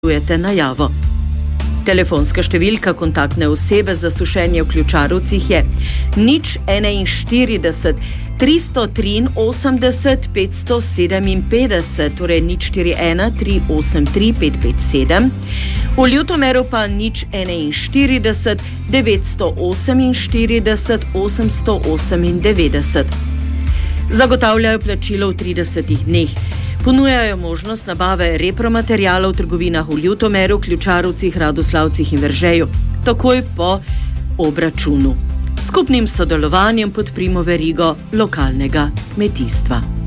posredujete najavo. Telefonska številka kontaktne osebe za sušenje v Ključarovcih je 041 383 557, torej 041 383 557, v Ljutomeru pa 041 948 898. Zagotavljajo plačilo v 30 dneh. Ponujajo možnost nabave repromaterialov v trgovinah v Ljutomeru, Ključarovcih, Radoslavcih in Veržeju, takoj po obračunu. Skupnim sodelovanjem podprimo verigo lokalnega kmetijstva.